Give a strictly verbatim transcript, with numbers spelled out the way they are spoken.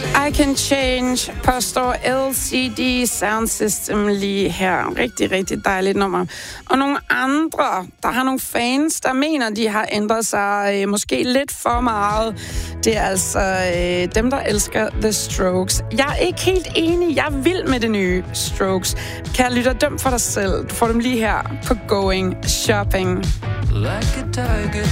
I Can Change påstår L C D Sound System lige her. Rigtig, rigtig dejligt nummer. Og nogle andre, der har nogle fans, der mener, de har ændret sig øh, måske lidt for meget. Det er altså øh, dem, der elsker The Strokes. Jeg er ikke helt enig. Jeg er vild med det nye Strokes. Kære lytter, døm for dig selv. Du får dem lige her på Going Shopping. Like a tiger